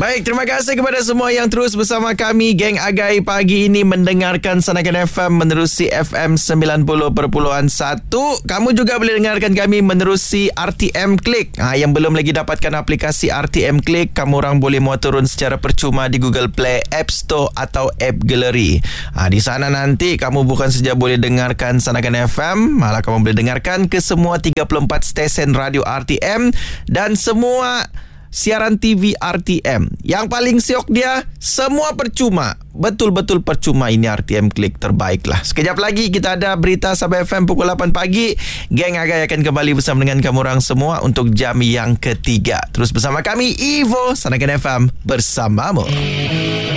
Baik, terima kasih kepada semua yang terus bersama kami, Geng Agai pagi ini mendengarkan Sanakan FM menerusi FM 90.1. Kamu juga boleh dengarkan kami menerusi RTM Click. Yang belum lagi dapatkan aplikasi RTM Click, kamu orang boleh muat turun secara percuma di Google Play, App Store atau App Gallery. Di sana nanti kamu bukan saja boleh dengarkan Sanakan FM, malah kamu boleh dengarkan ke semua 34 stesen radio RTM dan semua siaran TV RTM. Yang paling siok dia, semua percuma. Betul-betul percuma. Ini RTM Click terbaik lah. Sekejap lagi kita ada berita Sabah FM pukul 8 pagi. Geng Agai akan kembali bersama dengan kamu orang semua untuk jam yang ketiga. Terus bersama kami, Evo, Sanakan FM bersamamu.